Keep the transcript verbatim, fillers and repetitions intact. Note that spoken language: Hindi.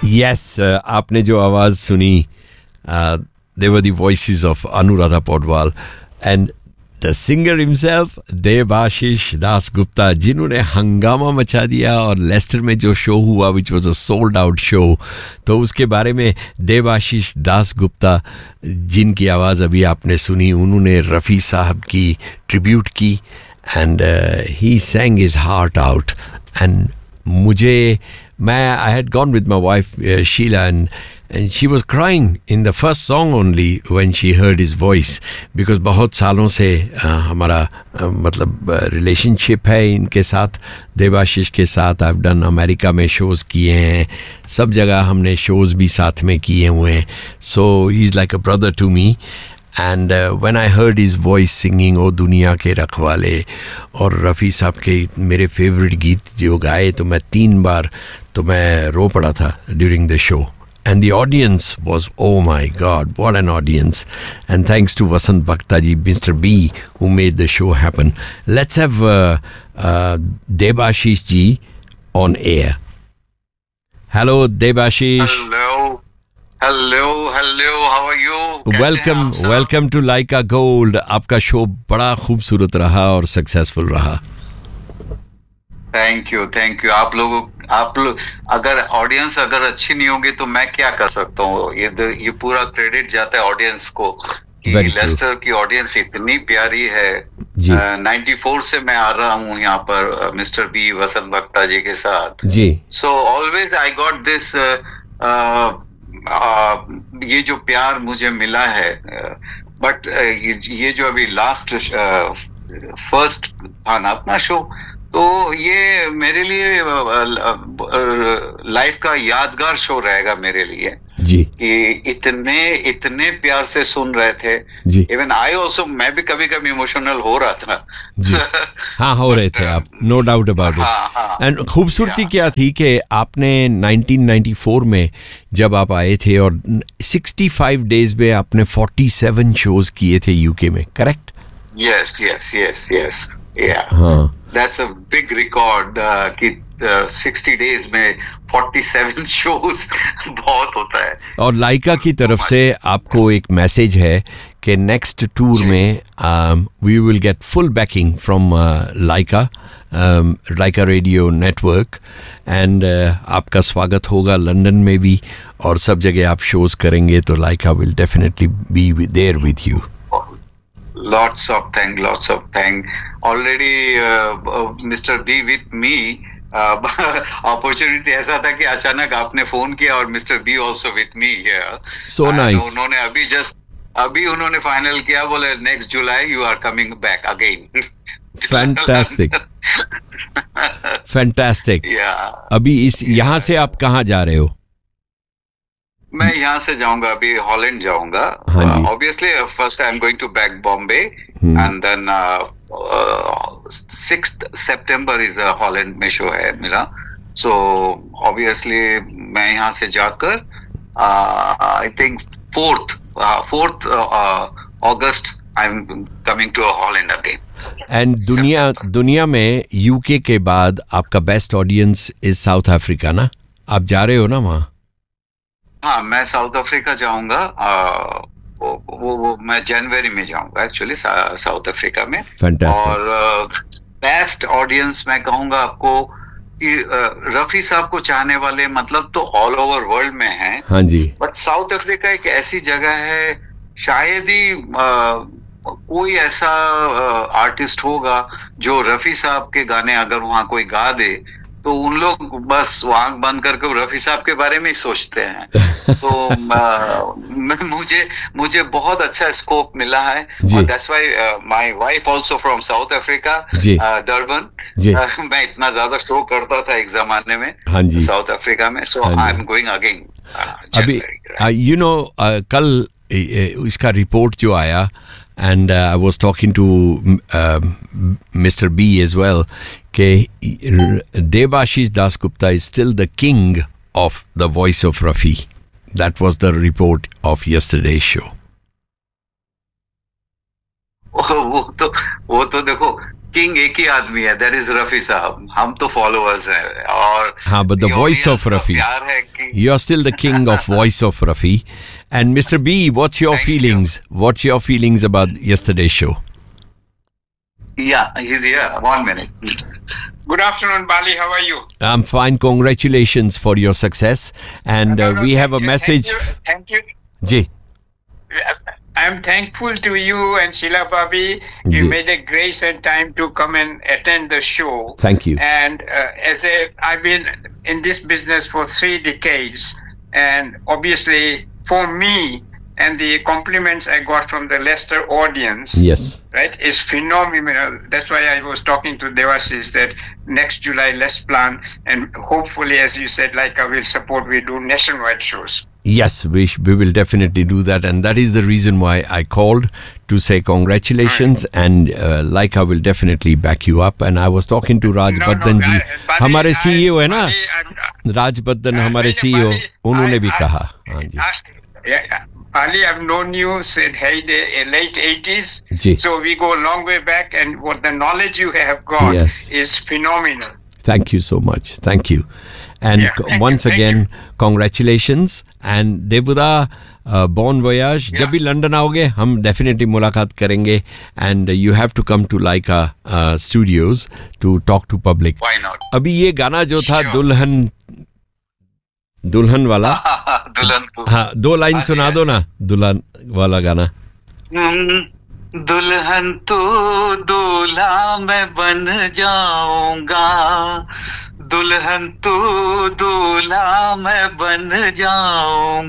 Yes, uh, आपने जो आवाज़ सुनी, uh, they were the voices of Anuradha Podwal and the singer himself, Debashish Das Gupta, जिन्होंने हंगामा मचा दिया और लेस्टर में जो शो हुआ which was a sold out show, तो उसके बारे में देबाशीष दास गुप्ता जिनकी आवाज़ अभी आपने सुनी, उन्होंने रफ़ी साहब की ट्रिब्यूट की and uh, he sang his heart out and मुझे मैं I had gone with my wife uh, Sheila and and she was crying in the first song only when she heard his voice because बहुत सालों से uh, हमारा uh, मतलब रिलेशनशिप uh, है इनके साथ, देबाशीष के साथ. I've done अमेरिका में शोज़ किए हैं, सब जगह हमने शोज़ भी साथ में किए हुए हैं. So he's like a brother to me. And uh, when I heard his voice singing ओ दुनिया के रखवाले और रफ़ी साहब के मेरे फेवरेट गीत जो गाए, तो मैं तीन बार तो मैं रो पड़ा था during the show. And the audience was, oh my God, what an audience. And thanks to Vasant Bhakta ji, Mister B, who made the show happen. Let's have uh, uh, Debashish ji on air. Hello, Debashish. Hello. Hello, hello, how are you? Welcome, welcome to Laika Gold. आपका शो बड़ा खूबसूरत रहा और सक्सेसफुल रहा. Thank you, thank you. आप लोगों आप लोग अगर ऑडियंस अगर अच्छी नहीं होगी तो मैं क्या कर सकता हूँ. ये ये पूरा क्रेडिट जाता है ऑडियंस को कि लेस्टर की ऑडियंस इतनी प्यारी है. नाइन्टी फोर से मैं आ रहा हूँ यहाँ पर मिस्टर बी वसंत भक्ता जी के साथ जी. So always I got this Uh, ये जो प्यार मुझे मिला है, बट uh, ये, ये जो अभी लास्ट फर्स्ट uh, था ना अपना शो, तो ये मेरे लिए लाइफ uh, uh, का यादगार शो रहेगा मेरे लिए जी. कि इतने इतने प्यार से सुन रहे थे. इवन आई ऑल्सो, मैं भी कभी कभी इमोशनल हो रहा था जी. हाँ हो रहे थे आप, no doubt about it. And खूबसूरती क्या थी कि आपने नाइनटीन नाइंटी फोर में जब आप आए थे और सिक्सटी फाइव डेज में आपने फोर्टी सेवन शोज किए थे यूके में, correct? Yes yes yes yes या. हाँ, दैट्स अ बिग रिकॉर्ड कि सिक्सटी डेज में फोर्टी सेवन शोज बहुत होता है. और लाइका की तरफ से आपको एक मैसेज है कि नेक्स्ट टूर में we will get full banking from Lyca Lyca radio network and आपका स्वागत होगा लंदन में भी और सब जगह आप शोज करेंगे, तो लाइका will definitely be there with you. Lots of thank, lots of thank. Already, uh, uh, Mister B with me. Opportunity uh, ऐसा था कि अचानक आपने फोन किया और mister B also with me here. So nice. उन्होंने अभी जस्ट अभी उन्होंने फाइनल किया, बोले next July you are coming back again. Fantastic fantastic. अभी इस यहाँ से आप कहाँ जा रहे हो? मैं यहाँ से जाऊंगा अभी हॉलैंड जाऊंगा. Obviously first I am going to back Bombay and then sixth September is Holland में शो है मेरा. सो ऑब्वियसली मैं यहाँ से जाकर I think fourth fourth August I am coming to Holland again. And दुनिया दुनिया में यूके के बाद आपका best audience is south Africa ना? आप जा रहे हो ना वहाँ? हाँ, मैं साउथ अफ्रीका जाऊंगा. वो, वो वो मैं जनवरी में जाऊंगा एक्चुअली साउथ अफ्रीका में. Fantastic. और बेस्ट uh, ऑडियंस मैं कहूंगा आपको कि uh, रफी साहब को चाहने वाले मतलब तो ऑल ओवर वर्ल्ड में हैं. हाँ जी. बट साउथ अफ्रीका एक ऐसी जगह है, शायद ही uh, कोई ऐसा आर्टिस्ट uh, होगा जो रफी साहब के गाने अगर वहाँ कोई गा दे तो उन लोग बस आंख बंद करके रफी साहब के बारे में ही सोचते हैं. तो uh, मुझे मुझे बहुत अच्छा स्कोप मिला है. That's why my wife also from south Africa, Durban. मैं इतना ज्यादा शो करता था एक जमाने में साउथ अफ्रीका में. सो आई एम गोइंग अगेन. अभी यू नो कल इसका रिपोर्ट जो आया and uh, I was talking to uh, Mister B as well, ke Debashish Das Gupta is still the king of the voice of Rafi. That was the report of yesterday's show. वो तो वो तो देखो किंग एक ही आदमी है, दैट इज रफी साहब. हम तो फॉलोअर्स हैं. और हाँ, but the voice of Rafi, प्यार है कि you are still the king of voice of Rafi. And Mister B, what's your Thank feelings? What's your feelings about yesterday's show? yeah, he's here. One minute. Good afternoon, Bali. How are you? I'm fine. Congratulations for your success. And No, uh, no, we thank have a you, message. Thank you. Thank Ji, you. I'm thankful to you and Sheila Bhabi. You Ji. made a grace and time to come and attend the show. Thank you. And uh, as a, I've been in this business for three decades, and obviously for me, and the compliments I got from the Leicester audience, Yes. right, is phenomenal. That's why I was talking to Devashish that next July let's plan, and hopefully, as you said, like I will support, we do nationwide shows. Yes, we, sh- we will definitely do that. And that is the reason why I called to say congratulations. And uh, like I will definitely back you up. And I was talking to Raj No, Baddan no, ji. I- Bali, हमारे I- C E O है ना, Bali, I'm- राज बद्दन Uh, हमारे Bali, C E O, Bali, उन्होंने भी I- कहा. हाँ जी. I- Yeah, Ali, I've known you since heyday, late eighties. Ji. So we go a long way back, and what the knowledge you have got Yes. is phenomenal. Thank you so much. Thank you. And Yeah, co- thank once you, thank again, congratulations. And Debuda, uh, Bon Voyage. Yeah. जब भी लंदन आओगे हम डेफिनेटली मुलाकात करेंगे. And you have to come to Laika uh, Studios to talk to public. Why not? अभी ये गाना जो था Sure. दुल्हन दुल्हन वाला, दुल्हन तू. हाँ दो लाइन हाँ जी, सुना हाँ दो ना दुल्हन वाला गाना. हम्म, दुल्हन तो दूल्हा मैं बन जाऊंगा, दुल्हन तो दूल्हा मैं बन जाऊंगा.